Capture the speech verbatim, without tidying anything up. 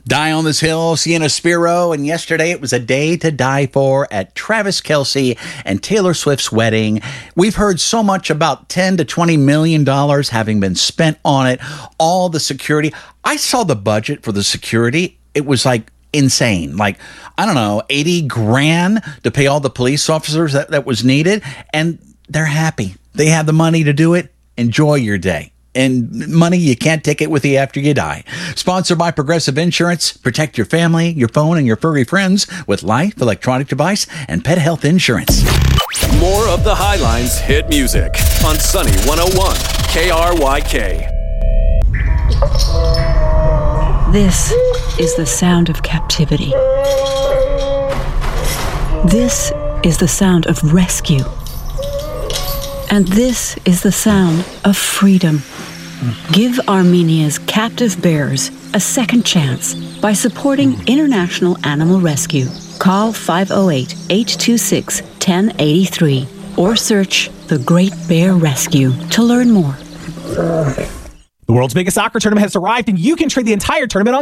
Die on this hill, Sienna Spiro, and yesterday it was a day to die for at Travis Kelce and Taylor Swift's wedding. We've heard so much about ten to twenty million dollars having been spent on it, all the security. I saw the budget for the security. It was like insane. Like, I don't know, eighty grand to pay all the police officers that, that was needed. And they're happy. They have the money to do it. Enjoy your day. And money, you can't take it with you after you die. Sponsored by Progressive Insurance. Protect your family, your phone, and your furry friends with life, electronic device, and pet health insurance. More of the Highlines hit music on Sunny one oh one K R Y K. This is the sound of captivity. This is the sound of rescue. And this is the sound of freedom. Give Armenia's captive bears a second chance by supporting International Animal Rescue. Call five oh eight, eight two six, one oh eight three or search The Great Bear Rescue to learn more. The world's biggest soccer tournament has arrived, and you can trade the entire tournament on